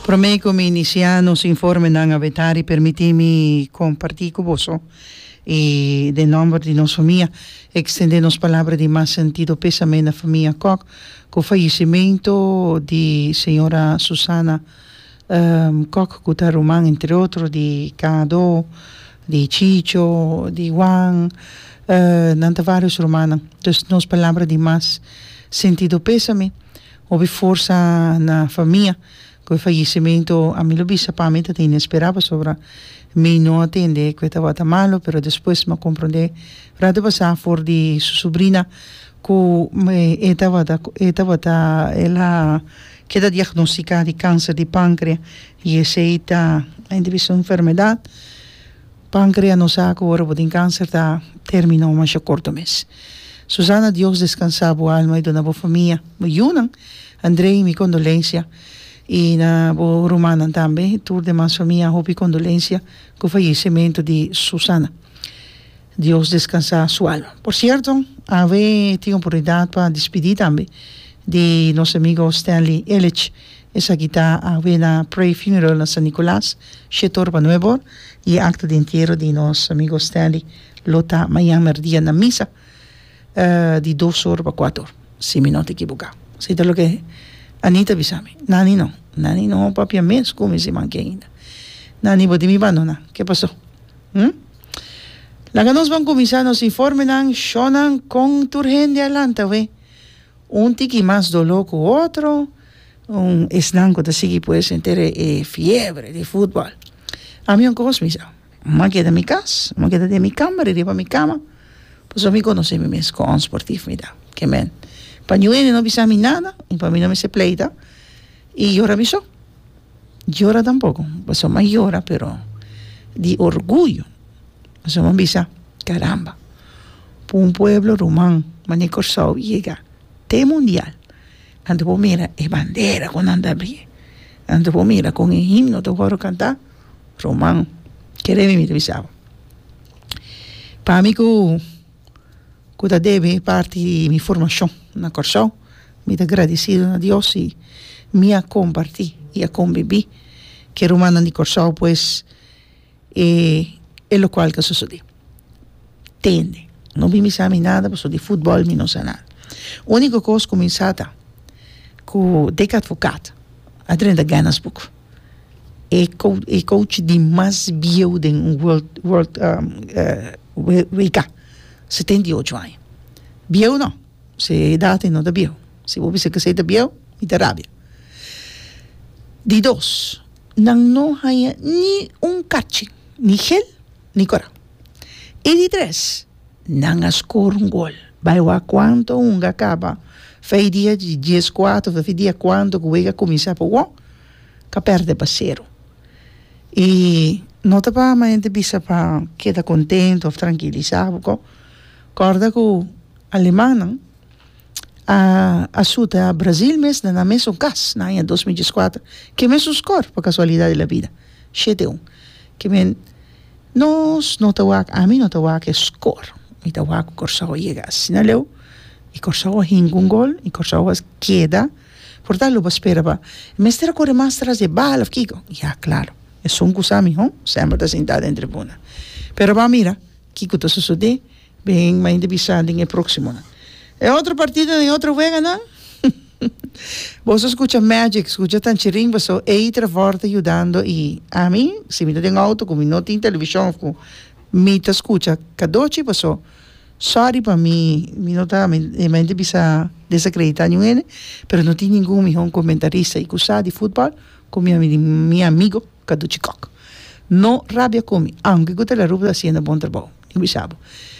Prometo mi iniciar nos informe na vetari permitimi compartir con vos e de nombre de nossa família extendemos palavra de mais sentido pésame na família Koch com o falecimento de senhora Susana Koch Kuta Roman, entre outros, de Cado, de Chicho, de Juan, vários romanos. Então, nos palavras de mais sentido pésame, houve força na família. Com o falecimento, a mim lo bisa para mim também esperava sobre mim não atender que estava malo, pero depois me compreender para passar por de sua sobrinha que ela queda diagnosticada de câncer de pâncreas e aceita a indivídua enfermidade. Pâncreas não sabe agora o câncer está terminou mais curto mês. Susana, Deus descansar a alma e dona boa família. Yunang, Andrei, minha condolência. E na boa romana também, toda a nossa família, houve condolência com o falecimento de Susana. Deus descansar sua alma. Por certo, tinha oportunidade para despedir também de nosso amigo Stanley Elich. Essa que está na Pray Funeral na San Nicolás, Chetorba Nuevo, e acto de entierro de nosso amigo Stanley, lota Miami dia na missa, de 2 horas para 4 horas, se me não te equivocar. Sei o que Anita bisame, Nani não, papi mesmo como se manque ainda. Nani pode me abandonar. Que passou? Lá que nós vamos começar nos informes, chonan com turgente adelante, ve? Tiki mais dolor que o outro, eslanco de seguir puede sentir fiebre de futebol. A mim coisa misa, me queda mi casa, me queda de mi cama, de mi cama, pues a mí conoce mi mes con sportivo, mira, que men. Para mí no bisame nada, y para mí no me se pleita, y llora mi so. Llora tampoco, pues más llora, pero de orgullo. Pues me bisa, caramba, por un pueblo román, Maní Corsao llega, te mundial. Ando por mira, es bandera con anda bien. Ando por mira, con el himno te voy a cantar, román, quereme mi bisaba. Para mí que deve parte de mi formación na Corsao, me agradecido a Dios y me a compartir y a convivir que romana de Corsao pues es lo cual que sucedió. Tende, no me sabe nada, pues de fútbol me no sé nada. Única cosa começada com Deca Advocaat, Adriana Ganasboek, coach de mais bio de World WK, 78 anos. Bio não, se idade não da bio. Se você quer ser da bio, me dá rabia. De 2, não há ni cache, ni gel, ni cora. E de 3, não escora gol. Vai lá quanto acaba. Fez dia de 10-4, fez dia quando que vai começar para o que perde parceiro. E não está para a gente bisa para quedar contente ou tranquilizado. Corda que o alemão ajuda a Brasil mesmo na mesma casa, na ano 2014, que mesmo score, por casualidade da vida. 7-1. Que nós não está a mim não está que score. E está a Corsao chega assim, não e Corsao hinga gol, e Corsao queda, portanto, lo esperava. Mas terá correr mais atrás de bala, Kiko? Já, claro. É só kusami, sempre está sentado em tribuna. Pero va, mira, Kiko está sucedendo, bem, mas ainda bisado em próximo. É outro partido, em outro vega, não? Você escuta Magic, escuta Tanchirim, você é outra forte ajudando, e a mim, se me tem auto, como não tem televisão, me escuta, cadoce, você sorry para mim, não está, me bisa desacreditar ninguém, pero não tem nenhum comentarista e que de futebol como meu amigo Cadu Chicoc. Não rabia comigo, aunque eu te ruba haciendo bom trabalho, eu sabe.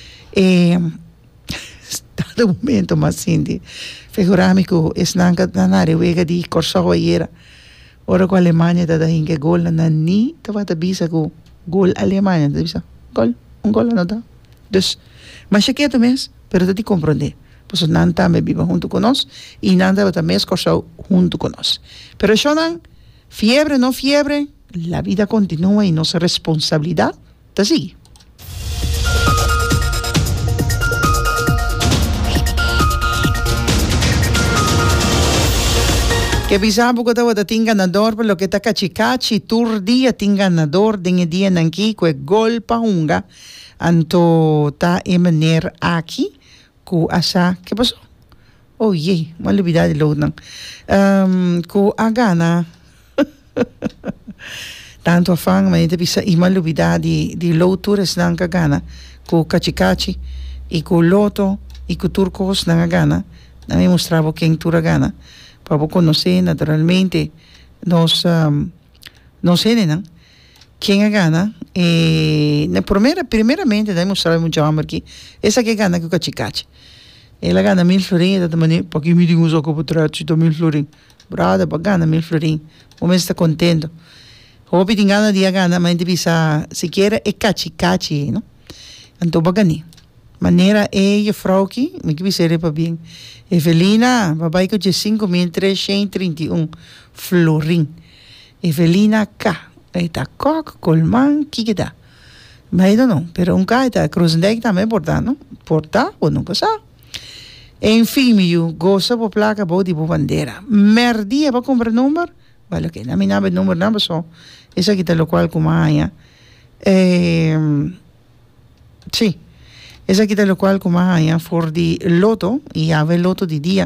Todo momento, mas sim, figurami que esnanca na área vega de Corsao ayer, ora com a Alemanha da hinga gol na ni, tava ta bisa que gol Alemanha, ta bisa gol, gol não dá. Dus mas é quieto mesmo, pero te compreender. Pues não também vive junto conosco e nada também Corsao junto conosco. Pero yo não, fiebre, no fiebre, la vida continúa y nuestra responsabilidad te sigue. Que pisabo ko tawa ting ganador pero lo que ta kachikachi tur dia ting ganador dinge dia nanki kwe gol pa hunga anto ta emener aquí ku asa ¿qué pasó? Oh ye, me olvidé de load nang ku agana tanto afang ma ite bisa ima olvidé di load tours nang kagana ku kachikachi y ku loto y ku turcos nang agana na me mostraba quién turagana para conocer naturalmente nos enenan quién gana primeramente debemos saber mucho aquí esa que gana que cachicache ela gana 1000 florin da maneira porque me digo só que por trás 1000 florin brada para gana 1000 florin o me está contento o pedi gana dia gana mas de bisa se quer é cachicache não então bagani maneira é a frau que me que ser para bem Evelina, babai ko 5.331 florin. Evelina K. Eta kok colman kikita. Mas não, pero um cá está cruzendek também porta, não? Porta ou nunca sabe. Enfim, meu, gosta por placa bodi por bandeira. Merdia para comprar número, vale que na minha número não só. Essa aqui tá local como aia. Sim. Esa quita lo cual como haya for di loto y ave loto di día.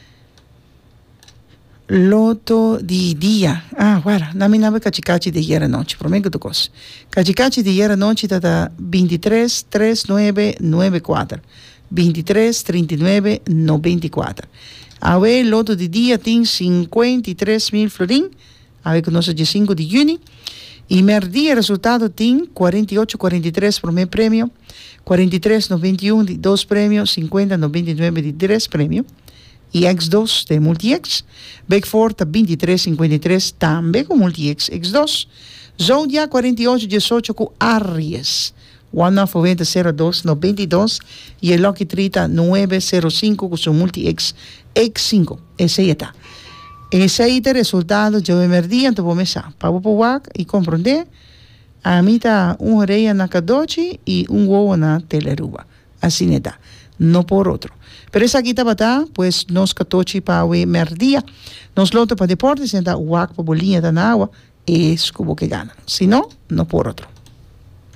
Loto di día. Ah, guarda, na mi nave cachicachi de ieri noche. Prometo tu cosa. Cachicachi de ieri noche tata 23 39 94. 23 39 94. Ave loto di día tin 53.000 florin. Ave conoce de 5 de junio. Y merdi el resultado tin 48-43 primer premio, 43-91 de 2 premios, 50-99 de 3 premios. Y X2 de Multi-X. Beckford 23-53 también con Multi-X X2. Zodia 48-18 con Aries. One 90-02 92 y el Lucky 30-905 con su Multi-X X5. Ese está. Ese ahí el resultado yo me merdí antes de mesa. Pago por wak y comprende. A mí está un rey en la cadochi y un huevo en la teleruba. Así neta. No por otro. Pero esa aquí está, pues nos catochi para merdía. Nos loto para deportes, neta wak para bolinha de agua. Es como que gana. Si no, no por otro.